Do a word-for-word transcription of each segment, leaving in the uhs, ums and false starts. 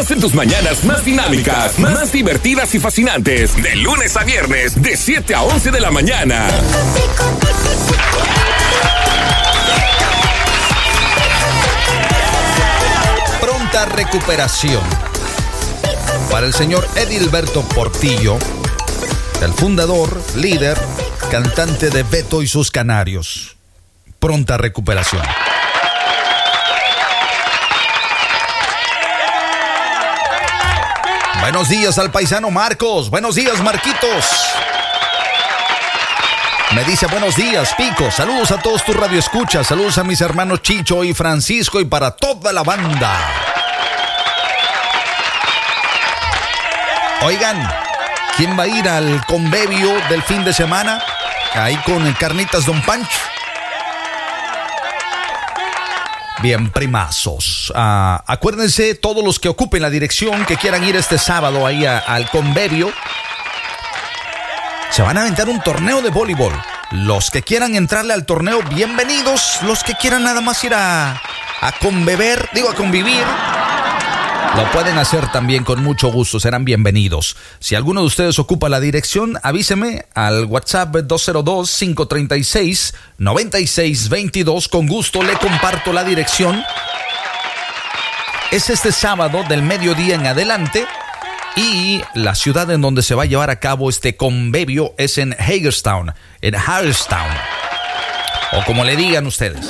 Hacen tus mañanas más dinámicas, más divertidas y fascinantes. De lunes a viernes, de siete a once de la mañana. Pronta recuperación para el señor Edilberto Portillo, el fundador, líder, cantante de Beto y sus Canarios. Pronta recuperación. Buenos días al paisano Marcos. Buenos días, Marquitos. Me dice buenos días, Pico. Saludos a todos tus radioescuchas. Saludos a mis hermanos Chicho y Francisco y para toda la banda. Oigan, ¿quién va a ir al convivio del fin de semana? Ahí con Carnitas Don Pancho. Bien, primazos. Uh, acuérdense, todos los que ocupen la dirección, que quieran ir este sábado ahí a, al convivio, se van a aventar un torneo de voleibol. Los que quieran entrarle al torneo, bienvenidos. Los que quieran nada más ir a, a conbeber, digo a convivir, lo pueden hacer también con mucho gusto, serán bienvenidos. Si alguno de ustedes ocupa la dirección, avíseme al WhatsApp dos cero dos, cinco tres seis, nueve seis dos dos. Con gusto le comparto la dirección. Es este sábado del mediodía en adelante y la ciudad en donde se va a llevar a cabo este convivio es en Hagerstown, en Hagerstown, o como le digan ustedes.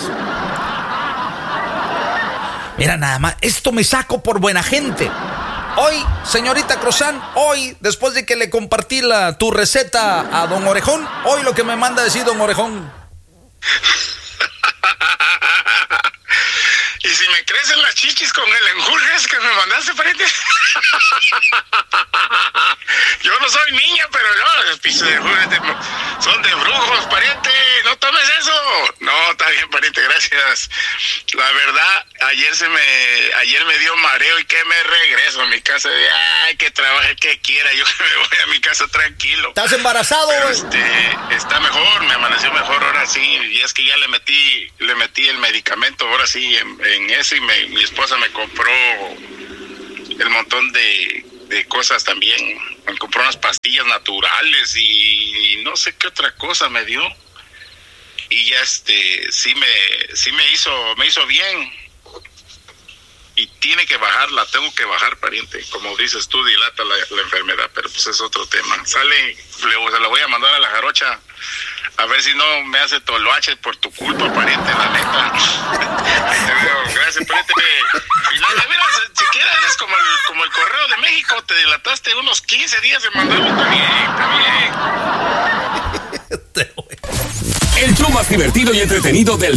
Mira nada más, esto me saco por buena gente. Hoy, señorita Cruzán, hoy, después de que le compartí la, tu receta a don Orejón, hoy lo que me manda a decir don Orejón. ¿Y si me crecen las chichis con el enjurjes que me mandaste, pariente? Yo no soy niña, pero no, los pisos de enjurjes de, son de brujos, pariente. No tomes eso. No, está bien, pariente, gracias. La verdad, ayer se me, ayer me dio mareo y que me regreso a mi casa. De, ay, que trabaje, que quiera. Yo me voy a mi casa tranquilo. ¿Estás embarazado, güey? Este, está mejor, me amaneció mejor ahora sí. Y es que ya le metí, le metí el medicamento ahora sí en, en eso y me, mi esposa me compró el montón de, de cosas también. Me compró unas pastillas naturales y, y no sé qué otra cosa me dio. Y ya este, sí me, sí me hizo, me hizo bien. Y tiene que bajar, la tengo que bajar, pariente. Como dices tú, dilata la, la enfermedad, pero pues es otro tema. Sale, le, se la voy a mandar a la jarocha. A ver si no me hace toloache por tu culpa, pariente, la neta. Gracias, pariente. Y no, de veras, siquiera eres como el, como el Correo de México, te dilataste unos quince días de mandarlo. Está bien, está bien. El show más divertido y entretenido del